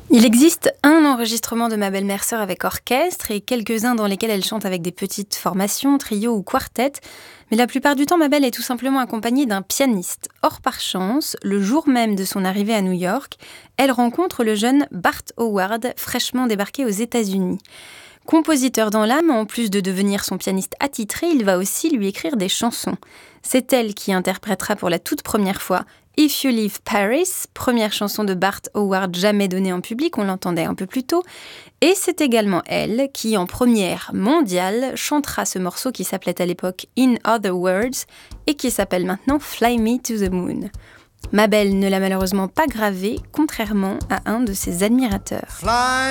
Il existe un enregistrement de Mabel Mercer avec orchestre et quelques-uns dans lesquels elle chante avec des petites formations, trio ou quartet. Mais la plupart du temps, Mabel est tout simplement accompagnée d'un pianiste. Or, par chance, le jour même de son arrivée à New York, elle rencontre le jeune Bart Howard, fraîchement débarqué aux États-Unis. Compositeur dans l'âme, en plus de devenir son pianiste attitré, il va aussi lui écrire des chansons. C'est elle qui interprétera pour la toute première fois If You Leave Paris, première chanson de Bart Howard jamais donnée en public, on l'entendait un peu plus tôt. Et c'est également elle qui, en première mondiale, chantera ce morceau qui s'appelait à l'époque In Other Words et qui s'appelle maintenant Fly Me to the Moon. Mabel ne l'a malheureusement pas gravé, contrairement à un de ses admirateurs.